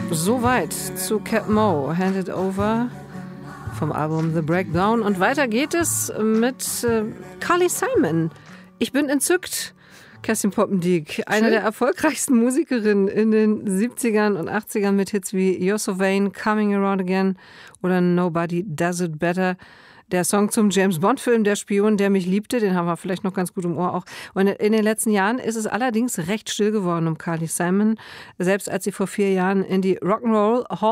Soweit zu Cat Mo, Hand It Over vom Album The Breakdown. Und weiter geht es mit Carly Simon. Ich bin entzückt. Kerstin Poppendiek, eine der erfolgreichsten Musikerinnen in den 70ern und 80ern mit Hits wie You're So Vain, Coming Around Again oder Nobody Does It Better. Der Song zum James-Bond-Film Der Spion, der mich liebte, den haben wir vielleicht noch ganz gut im Ohr auch. Und in den letzten Jahren ist es allerdings recht still geworden um Carly Simon. Selbst als sie vor 4 Jahren in die Rock'n'Roll Hall